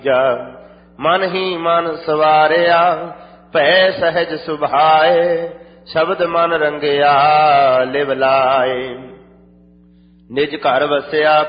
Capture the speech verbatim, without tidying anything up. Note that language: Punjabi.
ਜਾ ਮਨ ਹੀ ਮਨ ਸਵਾਰਿਆ ਭੈ ਸਹਿਜ ਸੁਭਾਏ ਸ਼ਬਦ ਮਨ ਰੰਗਿਆ ਲਿਵ ਲਾਏ। ਨਿਜ ਘਰ ਵਸਿਆ